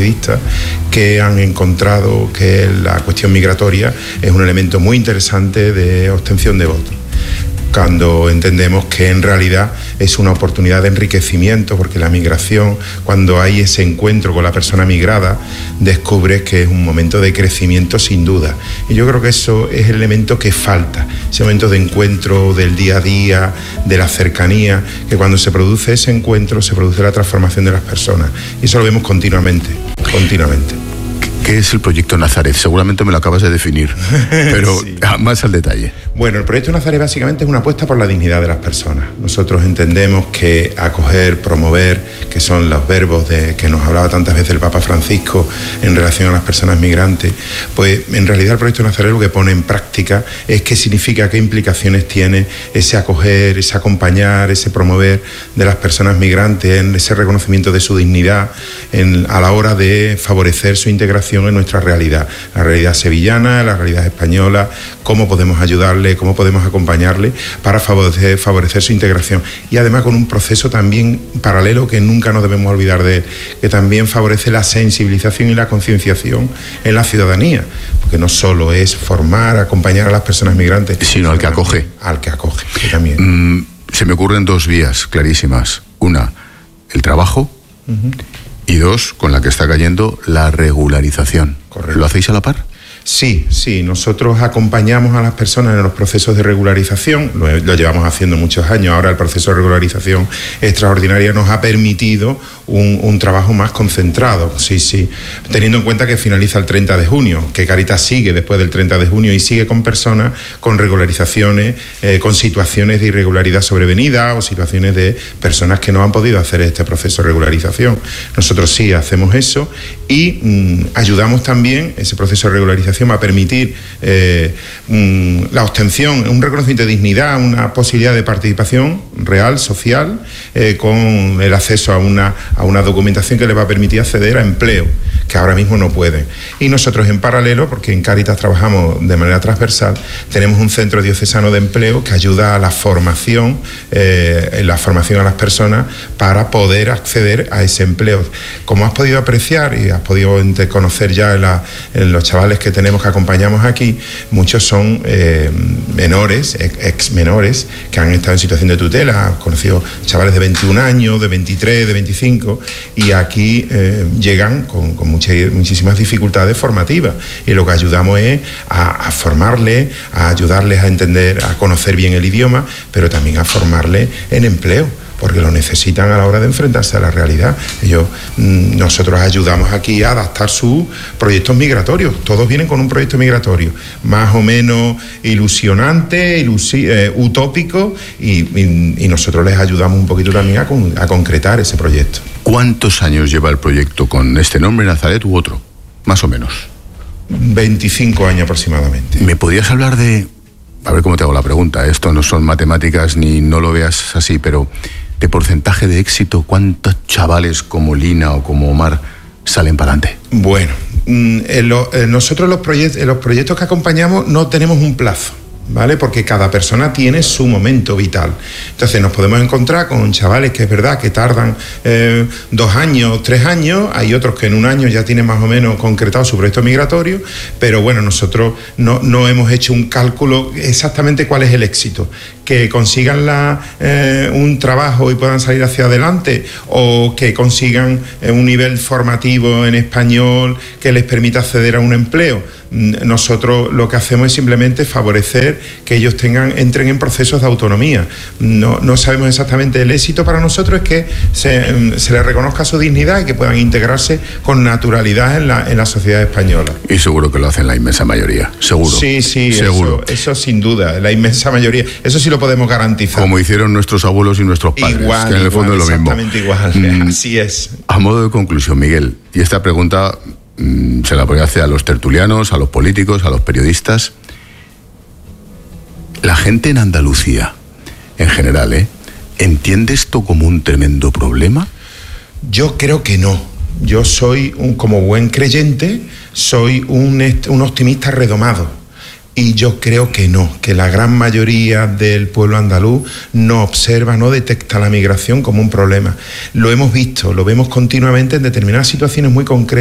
partidistas que han encontrado que la cuestión migratoria es un elemento muy interesante de obtención de votos, cuando entendemos que en realidad es una oportunidad de enriquecimiento, porque la migración, cuando hay ese encuentro con la persona migrada, descubres que es un momento de crecimiento sin duda. Y yo creo que eso es el elemento que falta, ese momento de encuentro del día a día, de la cercanía, que cuando se produce ese encuentro se produce la transformación de las personas. Y eso lo vemos continuamente. ¿Qué es el proyecto Nazaret? Seguramente me lo acabas de definir, pero sí. Más al detalle. Bueno, el proyecto Nazaret básicamente es una apuesta por la dignidad de las personas. Nosotros entendemos que acoger, promover, que son los verbos que nos hablaba tantas veces el Papa Francisco en relación a las personas migrantes, pues en realidad el proyecto Nazaret lo que pone en práctica es qué significa, qué implicaciones tiene ese acoger, ese acompañar, ese promover de las personas migrantes, en ese reconocimiento de su dignidad a la hora de favorecer su integración en nuestra realidad, la realidad sevillana, la realidad española, cómo podemos ayudarle, cómo podemos acompañarle para favorecer su integración. Y además con un proceso también paralelo que nunca nos debemos olvidar de él, que también favorece la sensibilización y la concienciación en la ciudadanía, porque no solo es formar, acompañar a las personas migrantes, sino al que acoge. Al que acoge, que también. Se me ocurren dos vías clarísimas. Una, el trabajo. Y dos, con la que está cayendo, la regularización. Correcto. ¿Lo hacéis a la par? Sí, nosotros acompañamos a las personas en los procesos de regularización, lo llevamos haciendo muchos años. Ahora el proceso de regularización extraordinaria nos ha permitido un trabajo más concentrado, sí, teniendo en cuenta que finaliza el 30 de junio, que Cáritas sigue después del 30 de junio y sigue con personas con regularizaciones, con situaciones de irregularidad sobrevenida o situaciones de personas que no han podido hacer este proceso de regularización. Nosotros sí hacemos eso y ayudamos también ese proceso de regularización a permitir la obtención, un reconocimiento de dignidad, una posibilidad de participación real, social, con el acceso a una documentación que les va a permitir acceder a empleo, que ahora mismo no pueden. Y nosotros en paralelo, porque en Cáritas trabajamos de manera transversal, tenemos un centro diocesano de empleo que ayuda a la formación, a las personas para poder acceder a ese empleo. Como has podido apreciar y has podido conocer ya en los chavales que tenemos, que acompañamos aquí, muchos son menores, ex menores, que han estado en situación de tutela. He conocido chavales de 21 años, de 23, de 25, y aquí llegan con muchísimas dificultades formativas, y lo que ayudamos es a formarles, a ayudarles a entender, a conocer bien el idioma, pero también a formarles en empleo, porque lo necesitan a la hora de enfrentarse a la realidad. Nosotros ayudamos aquí a adaptar sus proyectos migratorios. Todos vienen con un proyecto migratorio, más o menos ilusionante, utópico, y nosotros les ayudamos un poquito también a concretar ese proyecto. ¿Cuántos años lleva el proyecto con este nombre, Nazaret, u otro? Más o menos. 25 años aproximadamente. ¿Me podrías hablar de... A ver cómo te hago la pregunta, esto no son matemáticas ni no lo veas así, pero de porcentaje de éxito, ¿cuántos chavales como Lina o como Omar salen para adelante? Bueno, nosotros los proyectos que acompañamos no tenemos un plazo, ¿vale? Porque cada persona tiene su momento vital. Entonces nos podemos encontrar con chavales que es verdad que tardan 2 años, 3 años, hay otros que en 1 año ya tienen más o menos concretado su proyecto migratorio, pero bueno, nosotros no hemos hecho un cálculo exactamente cuál es el éxito. Que consigan un trabajo y puedan salir hacia adelante, o que consigan un nivel formativo en español que les permita acceder a un empleo. Nosotros lo que hacemos es simplemente favorecer que ellos entren en procesos de autonomía. No sabemos exactamente el éxito. Para nosotros es que se les reconozca su dignidad y que puedan integrarse con naturalidad en la sociedad española. Y seguro que lo hacen la inmensa mayoría, seguro. Sí, seguro. Eso sin duda, la inmensa mayoría. Eso sí lo podemos garantizar. Como hicieron nuestros abuelos y nuestros padres, igual, que en el fondo es lo mismo. Exactamente igual, así es. A modo de conclusión, Miguel, y esta pregunta se la podría hacer a los tertulianos, a los políticos, a los periodistas. La gente en Andalucía, en general, ¿entiende esto como un tremendo problema? Yo creo que no. Yo soy, como buen creyente, soy un optimista redomado. Y yo creo que no, que la gran mayoría del pueblo andaluz no observa, no detecta la migración como un problema. Lo hemos visto, lo vemos continuamente en determinadas situaciones muy concretas.